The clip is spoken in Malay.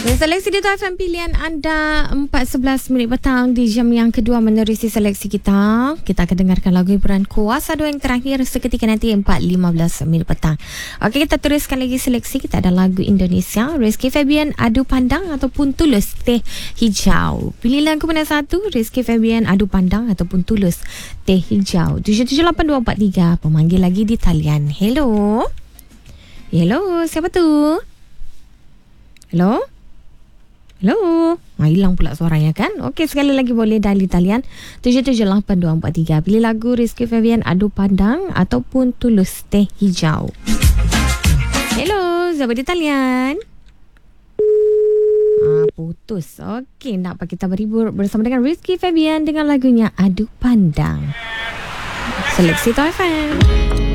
Seleksi di FM pilihan anda 4.11 minit petang di jam yang kedua menerusi seleksi kita. Kita akan dengarkan lagu hiburan Kuasa 2 yang terakhir seketika nanti 4.15 minit petang. Okey, kita teruskan lagi seleksi. Kita ada lagu Indonesia, Rizky Febian Adu Pandang ataupun Tulus Teh Hijau. Pilih lagu mana satu, Rizky Febian Adu Pandang ataupun Tulus Teh Hijau. 778243 pemanggil lagi di talian. Hello. Hello, siapa tu? Hello? Hello. Hilang pula suaranya kan? Okey, sekali lagi boleh dial talian 778243. Pilih lagu Rizky Febian Adu Pandang ataupun Tulus Teh Hijau. Hello, siapa di talian? Putus. Okey, nak apa kita berhibur bersama dengan Rizky Febian dengan lagunya Adu Pandang. Seleksi Top FM.